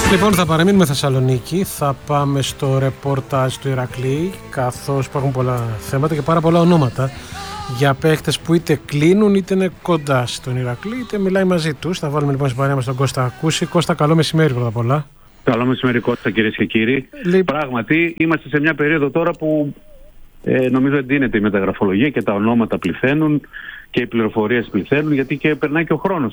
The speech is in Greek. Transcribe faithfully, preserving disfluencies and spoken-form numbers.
Λοιπόν, θα παραμείνουμε Θεσσαλονίκη, θα πάμε στο ρεπορτάζ του Ηρακλή, καθώς υπάρχουν πολλά θέματα και πάρα πολλά ονόματα για παίχτες που είτε κλείνουν είτε είναι κοντά στον Ηρακλή, είτε μιλάει μαζί τους. Θα βάλουμε λοιπόν στην παρέα μας τον Κώστα Ακούση. Κώστα, καλό μεσημέρι πρώτα απ' όλα. Καλό μεσημέρι, Κώστα, κυρίες και κύριοι. Λί... Πράγματι, είμαστε σε μια περίοδο τώρα που ε, νομίζω εντείνεται η μεταγραφολογία και τα ονόματα πληθαίνουν και οι πληροφορίες πληθαίνουν, γιατί και περνάει και ο χρόνος.